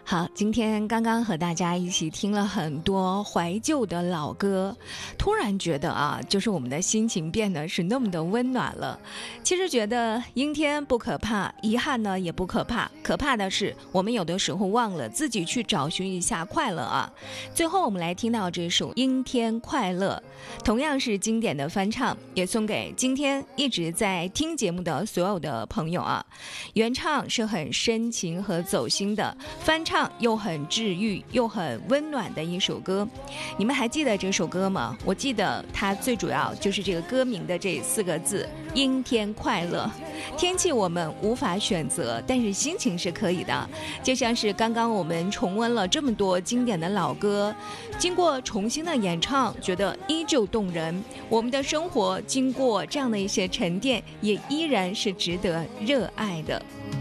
好，今天刚刚和大家一起听了很多怀旧的老歌，突然觉得啊，就是我们的心情变得是那么的温暖了。其实觉得阴天不可怕，遗憾呢也不可怕，可怕的是我们有的时候忘了自己去找寻一下快乐啊。最后我们来听到这首《阴天快乐》，同样是经典的翻唱，也送给今天一直在听节目的所有的朋友啊。原唱是很深情和走心的，翻唱又很治愈又很温暖的一首歌。你们还记得这首歌吗？我记得它最主要就是这个歌名的这4个字，阴天快乐。天气我们无法选择，但是心情是可以的。就像是刚刚我们重温了这么多经典的老歌，经过重新的演唱，觉得依旧动人。我们的生活经过这样的一些沉淀，也依然是值得热爱的。